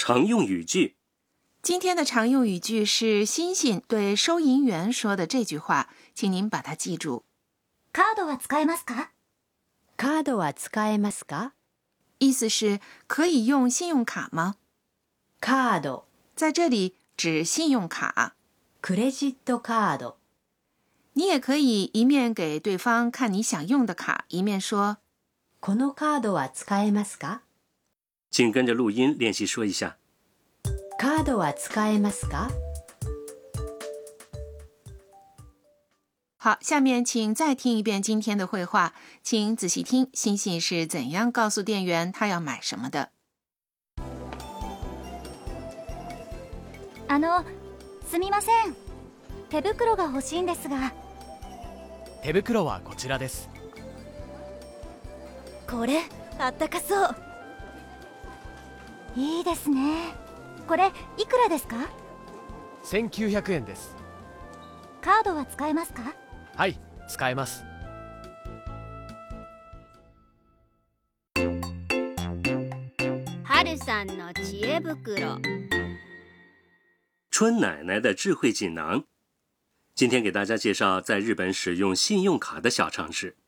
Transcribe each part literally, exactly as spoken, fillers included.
常用语句。 今天的常用语句是欣欣对收银员说的这句话，请您把它记住。 カードは使えますか？ カードは使えますか？ 意思是可以用信用卡吗？ カード在这里指信用卡。 クレジットカード。 你也可以一面给对方看你想用的卡，一面说このカードは使えますか？ 请跟着录音练习说一下。 カードは使えますか？ 好，下面请再听一遍今天的会话，请仔细听欣欣是怎样告诉店员他要买什么的。 あの、すみません。手袋が欲しいんですが。 手袋はこちらです。 これ、あったかそう。いいですね。これ、いくらですか？ せんきゅうひゃくえんです。 カードは使えますか？ はい、使えます。 春さんの知恵袋。 春奶奶的智慧锦囊。今天给大家介绍在日本使用信用卡的小常识。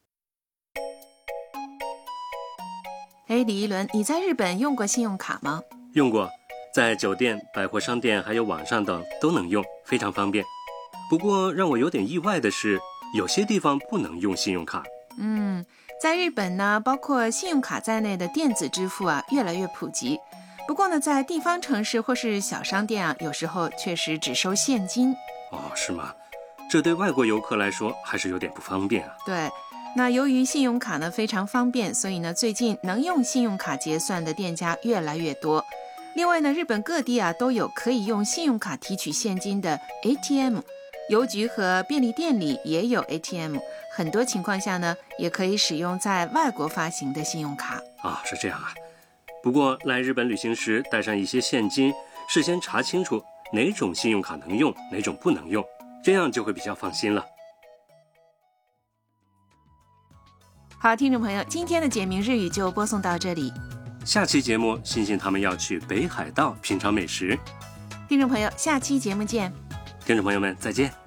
哎，李一伦，你在日本用过信用卡吗？ 用过，在酒店、百货商店还有网上等都能用，非常方便。不过让我有点意外的是，有些地方不能用信用卡。 嗯，在日本呢，包括信用卡在内的电子支付啊，越来越普及。不过呢，在地方城市或是小商店啊，有时候确实只收现金。 哦，是吗？这对外国游客来说还是有点不方便啊。 对，那由于信用卡呢非常方便，所以呢，最近能用信用卡结算的店家越来越多。另外呢，日本各地啊都有可以用信用卡提取现金的 A T M， 邮局和便利店里也有 A T M， 很多情况下呢，也可以使用在外国发行的信用卡。 啊，是这样啊。不过来日本旅行时带上一些现金，事先查清楚哪种信用卡能用，哪种不能用，这样就会比较放心了。 好，听众朋友，今天的简明日语就播送到这里。 下期节目，欣欣他们要去北海道品尝美食。 听众朋友，下期节目见。 听众朋友们，再见。